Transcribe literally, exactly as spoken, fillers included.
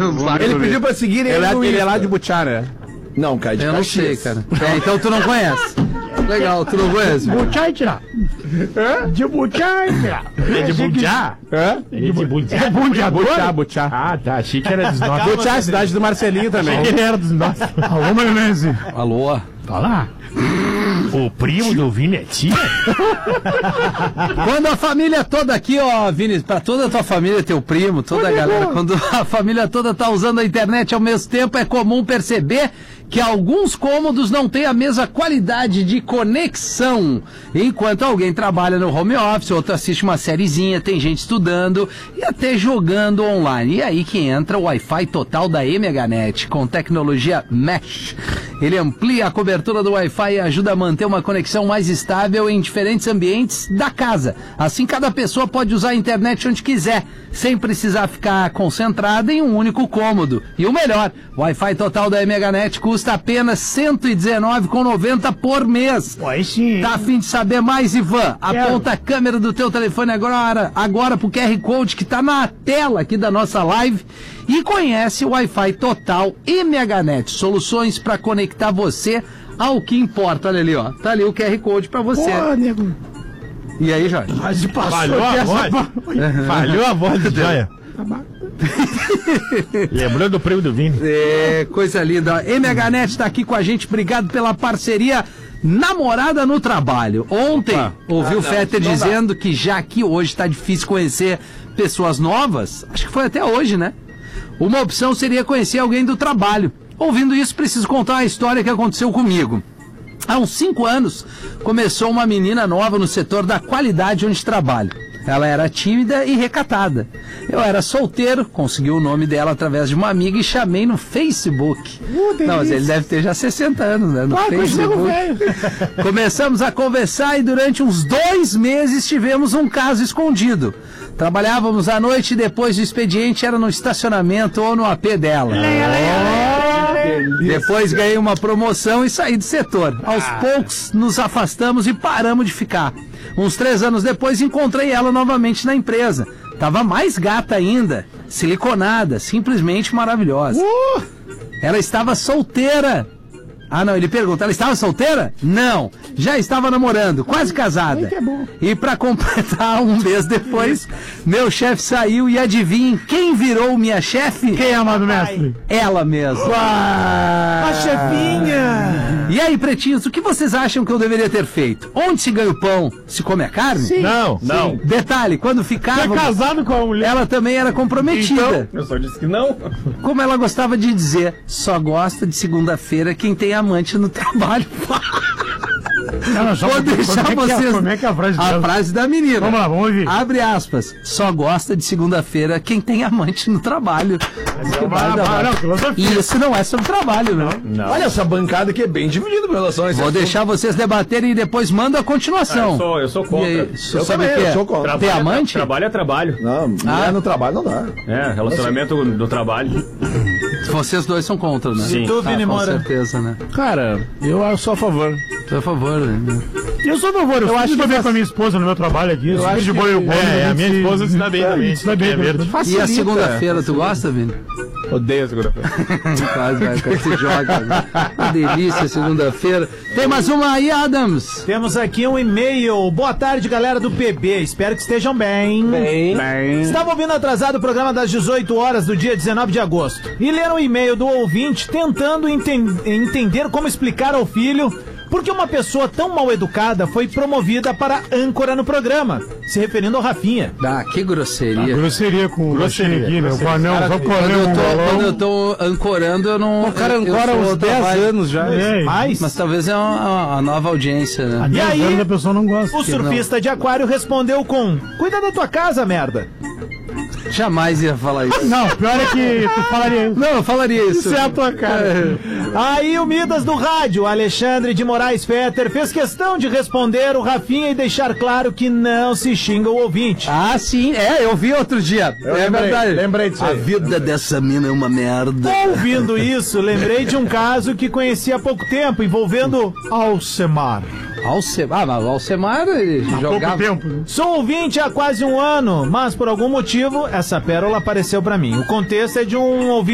Ele pediu pra seguir ele. Ele, ele é lá de Butiá, né? Não, cara, de Eu Caxias. não sei, cara. É, então tu não conhece. Legal, tu não conhece? Butiá e tirar. De Butiá e tirar. É de Butiá? É? É de Butiá. É Butiá, Butiá, Butiá. Ah, tá. Achei que era dos nossos. Butiá é a cidade do Marcelinho também. Achei que ele era dos nossos. Alô, maionese. Alô? Tá lá. O primo do Vini é tia? Quando a família toda aqui, ó, Vini, pra toda a tua família, teu primo, toda a galera, quando a família toda tá usando a internet ao mesmo tempo, é comum perceber que alguns cômodos não têm a mesma qualidade de conexão. Enquanto alguém trabalha no home office, outro assiste uma sériezinha, tem gente estudando e até jogando online. E aí que entra o Wi-Fi total da E M H Net, com tecnologia Mesh. Ele amplia a cobertura do Wi-Fi e ajuda a manter uma conexão mais estável em diferentes ambientes da casa. Assim, cada pessoa pode usar a internet onde quiser, sem precisar ficar concentrada em um único cômodo. E o melhor, o Wi-Fi total da E M H Net custa apenas cento e dezenove reais e noventa centavos por mês. Aí sim. Tá a fim de saber mais, Ivan? Aponta a câmera do teu telefone agora, agora pro Q R Code que tá na tela aqui da nossa live e conhece o Wi-Fi total E M H Net. Soluções para conectar você ao que importa. Olha ali, ó. Tá ali o Q R Code para você. Pô, nego. E aí, Jorge? Mas passou Falhou a voz. Falhou a voz do Joia. Lembrando do prêmio do Vini. É, coisa linda. E M H Net tá aqui com a gente. Obrigado pela parceria. Namorada no trabalho. Ontem, ah, ouvi ah, o Fetter dizendo dá. que já que hoje tá difícil conhecer pessoas novas, acho que foi até hoje, né? Uma opção seria conhecer alguém do trabalho. Ouvindo isso, preciso contar uma história que aconteceu comigo. Há uns cinco anos, começou uma menina nova no setor da qualidade onde trabalho. Ela era tímida e recatada. Eu era solteiro, consegui o nome dela através de uma amiga e chamei no Facebook. Uh, Não, mas ele deve ter já sessenta anos, né? No ah, Facebook. Começamos a conversar e durante uns dois meses tivemos um caso escondido. Trabalhávamos à noite e depois do expediente era no estacionamento ou no A P dela. Oh! Depois ganhei uma promoção e saí do setor. Aos ah. poucos nos afastamos e paramos de ficar. Uns três anos depois encontrei ela novamente na empresa. Tava mais gata ainda, siliconada, simplesmente maravilhosa. Uh! Ela estava solteira. Ah, não, ele pergunta, ela estava solteira? Não, já estava namorando, quase casada. E para completar, um mês depois, meu chefe saiu e adivinhem quem virou minha chefe? Quem, amado mestre? Ela mesma. A chefinha! E aí, pretinhos, o que vocês acham que eu deveria ter feito? Onde se ganha o pão, se come a carne? Sim. Não, Sim. não. Detalhe, quando ficava... Você é casado com a mulher? Ela também era comprometida. Então, eu só disse que não. Como ela gostava de dizer, só gosta de segunda-feira quem tem amante no trabalho. Não, não, Vou deixar como é vocês... É, como é que é a frase A dela? frase da menina. Vamos lá, vamos ouvir. Abre aspas. Só gosta de segunda-feira quem tem amante no trabalho. Não, não, não, filosofia. E isso não é sobre trabalho, não. Não. Olha essa bancada que é bem dividida com relação a isso. Vou deixar vocês debaterem e depois mando a continuação. Ah, eu, sou, eu sou contra. E aí, Eu sabe também, o que é? eu sou contra. Ter Trabalho é amante? tra- Trabalho é trabalho. Não, mulher Ah. no trabalho não dá. É, relacionamento do trabalho. Vocês dois são contra, né? Sim. E tu, Vini Moura? Com certeza, né? Cara, eu sou a favor. Por favor, né? Eu sou a favor. Eu, Eu eu acho acho que que ver faz- com a minha esposa no meu trabalho aqui. Eu acho de que- boa, eu É, a minha esposa se dá bem também. Se dá bem, É verde. também. E Facilita. a segunda-feira, tu gosta, Vini? Odeio segunda-feira. Quase, vai, quase se joga. Né? Que delícia, segunda-feira. Tem mais uma aí, Adams? Temos aqui um e-mail. Boa tarde, galera do P B. Espero que estejam bem. Bem. Estava ouvindo atrasado o programa das dezoito horas do dia dezenove de agosto. E leram um e-mail do ouvinte tentando enten- entender como explicar ao filho por que uma pessoa tão mal educada foi promovida para âncora no programa, se referindo ao Rafinha. Ah, que grosseria. Grosseria com o Grosseria, aqui, né? Com o anel, Cara, só com o quando, anel, eu um tô, quando balão. eu tô ancorando, eu não. O cara eu- eu ancora sou uns outra dez vibe. anos já. É, mas, Mas talvez é uma, uma nova audiência, Há né? E dez aí, anos a pessoa não gosta. o surfista de aquário respondeu com: cuida da tua casa, merda. Jamais ia falar isso. Não, pior é que tu falaria isso. Não, eu falaria isso. Isso é a tua cara. Aí o Midas do rádio, Alexandre de Moraes Fetter, fez questão de responder o Rafinha e deixar claro que não se xinga o ouvinte. Ah, sim, é, eu vi outro dia. Eu é lembrei, verdade. lembrei disso A aí. vida dessa mina é uma merda. Ouvindo isso, lembrei de um caso que conheci há pouco tempo, envolvendo Alcemar. Alcemar, ah, mas o Alcemar ele Há jogava. pouco tempo. né? Sou ouvinte há quase um ano, mas por algum motivo essa pérola apareceu pra mim. O contexto é de um ouvinte